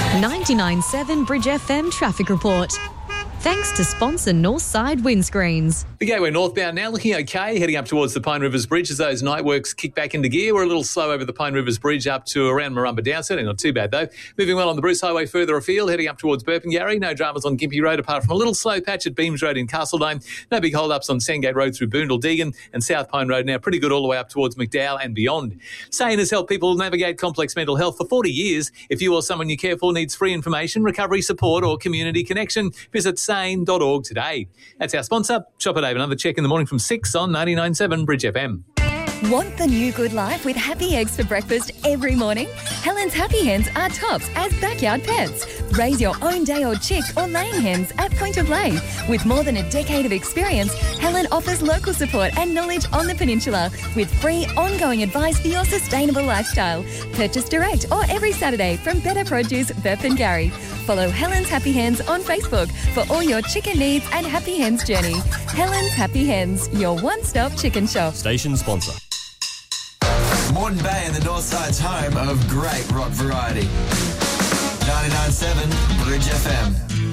99.7 Bridge FM traffic report. Thanks to sponsor Northside Windscreens. The Gateway northbound now looking okay, heading up towards the Pine Rivers Bridge as those night works kick back into gear. We're a little slow over the Pine Rivers Bridge up to around Murrumba Down. Certainly not too bad though. Moving well on the Bruce Highway further afield, heading up towards Burpengary. No dramas on Gympie Road apart from a little slow patch at Beams Road in Castledome. No big hold-ups on Sandgate Road through Boondall Deagon, and South Pine Road now pretty good all the way up towards McDowell and beyond. SANE has helped people navigate complex mental health for 40 years. If you or someone you care for needs free information, recovery support or community connection, visit sane.org today. That's our sponsor. Shop at Avon. Another check in the morning from 6 on 99.7 Bridge FM. Want the new good life with happy eggs for breakfast every morning? Helen's Happy Hens are tops as backyard pets. Raise your own day-old chick or laying hens at point of lay. With more than a decade of experience, Helen offers local support and knowledge on the peninsula with free ongoing advice for your sustainable lifestyle. Purchase direct or every Saturday from Better Produce, Burpengary. Follow Helen's Happy Hens on Facebook for all your chicken needs and Happy Hens journey. Helen's Happy Hens, your one-stop chicken shop. Station sponsor. Moreton Bay and the Northside's home of great rock variety. 99.7 Bridge FM.